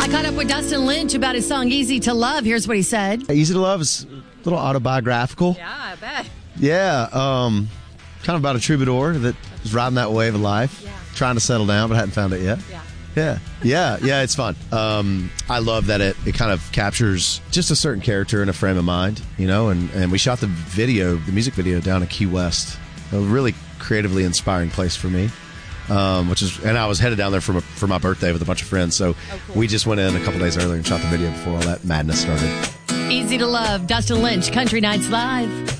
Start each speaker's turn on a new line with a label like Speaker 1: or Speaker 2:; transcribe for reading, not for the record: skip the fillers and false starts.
Speaker 1: I caught up with Dustin Lynch about his song Easy to Love. Here's what he said.
Speaker 2: Easy to Love is a little autobiographical.
Speaker 1: Yeah, I bet.
Speaker 2: Yeah, kind of about a troubadour that was riding that wave of life, trying to settle down, but hadn't found it yet. Yeah, it's fun. I love that it kind of captures just a certain character and a frame of mind, and we shot the music video down in Key West, a really creatively inspiring place for me, and I was headed down there for my birthday with a bunch of friends, so we just went in a couple days earlier and shot the video before all that madness started.
Speaker 1: Easy to Love, Dustin Lynch, Country Nights Live.